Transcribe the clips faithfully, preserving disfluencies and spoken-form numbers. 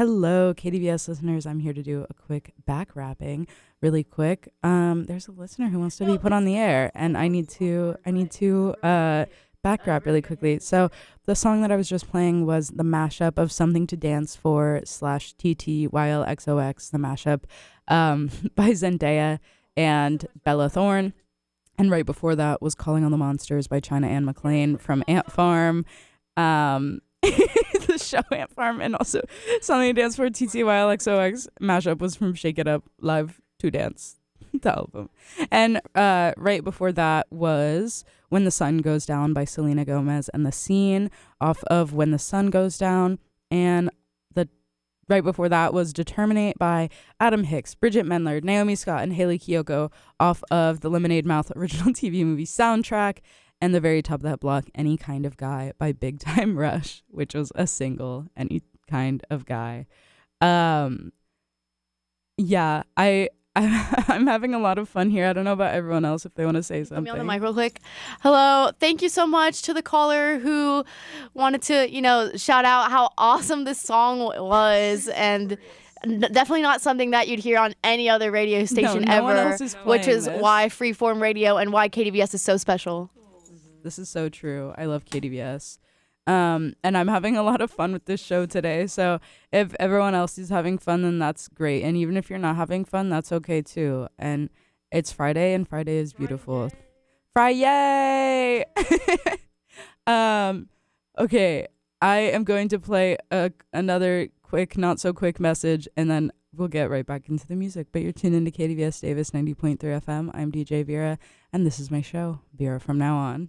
Hello, K D V S listeners. I'm here to do a quick back rapping, really quick. Um, there's a listener who wants to be put on the air, and I need to, I need to uh, back rap really quickly. So the song that I was just playing was the mashup of "Something to Dance For" slash T T Y L X O X, the mashup um, by Zendaya and Bella Thorne. And right before that was "Calling on the Monsters" by China Anne McClain from Ant Farm. Um, the show Ant Farm, and also Something to Dance For T T Y L X O X mashup was from Shake It Up Live to Dance, the album. And uh, right before that was When the Sun Goes Down by Selena Gomez and The Scene off of When the Sun Goes Down. And the right before that was Determinate by Adam Hicks, Bridget Mendler, Naomi Scott, and Haley Kiyoko off of the Lemonade Mouth original T V movie soundtrack. And the very top of that block, Any Kind of Guy by Big Time Rush, which was a single, Any Kind of Guy. Um, yeah, I, I, I'm having a lot of fun here. I don't know about everyone else if they want to say something. Put me on the mic real quick. Hello. Thank you so much to the caller who wanted to, you know, shout out how awesome this song was. And definitely not something that you'd hear on any other radio station no, no ever, one else is which is this. why Freeform Radio and why K D V S is so special. This is so true. I love K D V S. Um, and I'm having a lot of fun with this show today. So if everyone else is having fun, then that's great. And even if you're not having fun, that's okay too. And it's Friday, and Friday is beautiful. Friday! um, okay, I am going to play a, another quick, not so quick message, and then we'll get right back into the music. But you're tuned into K D V S Davis ninety point three F M. I'm D J Vera, and this is my show, Vera From Now On.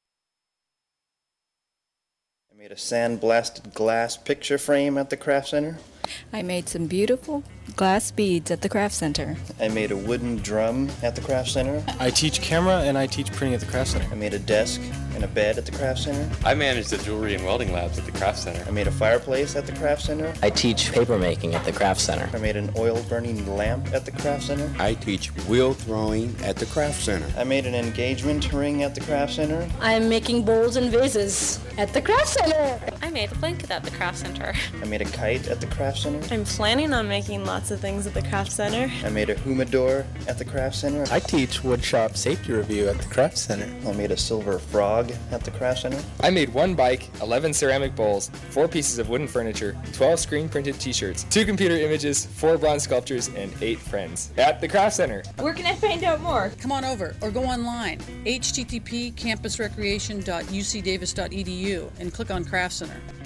I made a sandblasted glass picture frame at the craft center. I made some beautiful glass beads at the craft center. I made a wooden drum at the craft center. I teach camera and I teach printing at the craft center. I made a desk and a bed at the craft center. I manage the jewelry and welding labs at the craft center. I made a fireplace at the craft center. I teach paper making at the craft center. I made an oil burning lamp at the craft center. I teach wheel throwing at the craft center. I made an engagement ring at the craft center. I'm making bowls and vases at the craft center. I made a blanket at the craft center. I made a kite at the craft center. I'm planning on making lots of things at the craft center. I made a humidor at the craft center. I teach woodshop safety review at the craft center. I made a silver frog at the craft center. I made one bike, eleven ceramic bowls, four pieces of wooden furniture, twelve screen printed t-shirts, two computer images, four bronze sculptures, and eight friends at the craft center. Where can I find out more? Come on over or go online, h t t p campus recreation dot u c davis dot e d u, and click on Craft Center.